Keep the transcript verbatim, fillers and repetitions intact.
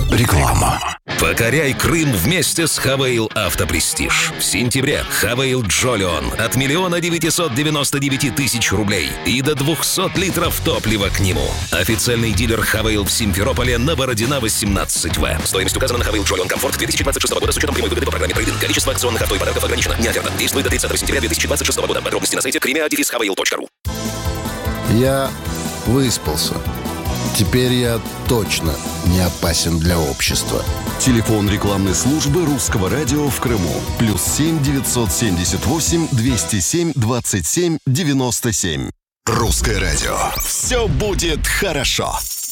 Реклама. Покоряй Крым вместе с Хавейл Автопрестиж. В сентябре Хавейл Джолион от миллиона девятисот девяноста девяти тысяч рублей и до двухсот литров топлива к нему. Официальный дилер Хавейл в Симферополе на Бородина восемнадцать В. Стоимость указана на Хавейл Джолион Комфорт две тысячи двадцать шестого года с учетом прямой выгоды по программе «Трейдинг». Количество акционных авто и подарков ограничено. Не оферта. Действует до тридцатого сентября две тысячи двадцать шестого года. Подробности на сайте кремиа дефис хавейл точка ру. Я выспался. Теперь я точно не опасен для общества. Телефон рекламной службы Русского радио в Крыму. Плюс семь девятьсот семьдесят восемь двести семь двадцать семь девяносто семь. Русское радио. Все будет хорошо.